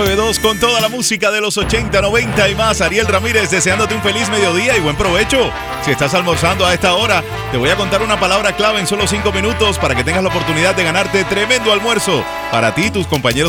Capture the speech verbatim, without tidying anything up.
dos con toda la música de los ochenta, noventa y más. Ariel Ramírez deseándote un feliz mediodía y buen provecho. Si estás almorzando a esta hora, te voy a contar una palabra clave en solo cinco minutos para que tengas la oportunidad de ganarte tremendo almuerzo para ti y tus compañeros